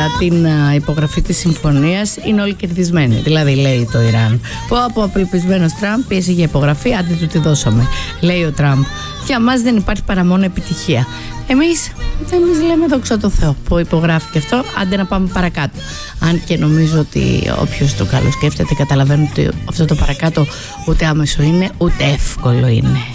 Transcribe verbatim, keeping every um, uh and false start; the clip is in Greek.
μετά την α, υπογραφή της συμφωνίας είναι όλοι κερδισμένοι. Δηλαδή λέει το Ιράν, που από απελπισμένος Τραμπ πίεσε για υπογραφή, άντε του τη δώσαμε. Λέει ο Τραμπ, για μας δεν υπάρχει παρά μόνο επιτυχία. Εμείς, εμείς λέμε δόξα τω Θεώ που υπογράφει και αυτό, άντε να πάμε παρακάτω. Αν και νομίζω ότι όποιος το καλοσκέφτεται καταλαβαίνει ότι αυτό το παρακάτω ούτε άμεσο είναι, ούτε εύκολο είναι.